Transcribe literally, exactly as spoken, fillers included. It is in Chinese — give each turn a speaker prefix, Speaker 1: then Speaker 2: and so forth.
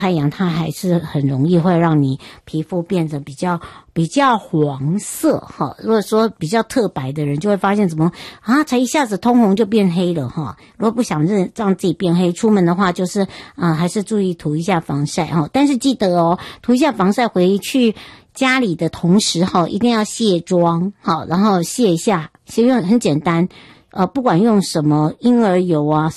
Speaker 1: 太阳它还是很容易会让你皮肤变得比较比较黄色哈。如果说比较特白的人，就会发现怎么啊，才一下子通红就变黑了哈。如果不想让让自己变黑，出门的话就是啊、呃，还是注意涂一下防晒哈。但是记得哦，涂一下防晒回去家里的同时哈，一定要卸妆好，然后卸一下，其实很简单。呃，不管用什么婴儿油啊。